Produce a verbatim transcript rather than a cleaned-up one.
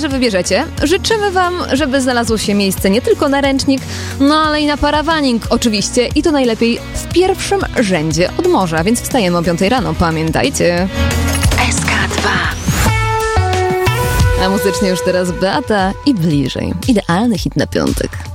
że wybierzecie. Życzymy wam, żeby znalazło się miejsce nie tylko na ręcznik, no ale i na parawaning oczywiście i to najlepiej w pierwszym rzędzie od morza, więc wstajemy o piątej rano, pamiętajcie. S K dwa. A muzycznie już teraz Beata i Bliżej. Idealny hit na piątek.